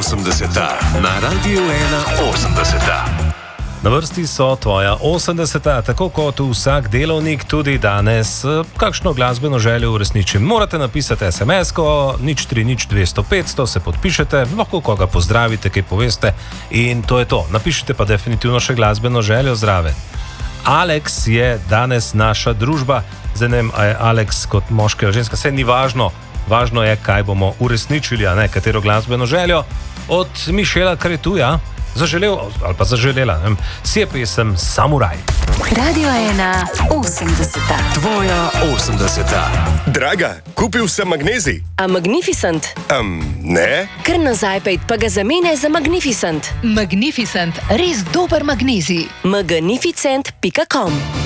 80. Na Radiu 81. Na vrsti so tvoja 80, tako kot vsak delovnik, tudi danes kakšno glasbeno željo uresničim. Morate napisati SMS-ko, 030200 se podpišete, lahko koga pozdravite, kaj poveste in to je to. Napišite pa definitivno še glasbeno željo zraven. Alex je danes naša družba, zdaj ne vem, a je Alex kot moški ali ženska, saj ni važno. Važno je, kaj bomo uresničili, a ne katero glasbeno željo. Od Mišela Kretuja zaželel, ali pa zaželela, ne vem, si je pesem Samuraj. Radio 1, 80. Tvoja 80. Draga, kupil sem magnezij. A Magnificent? Ne. Kar nazaj pejt, pa ga zamenjaj za Magnificent. Magnificent, res dober magnezij. magnificent.com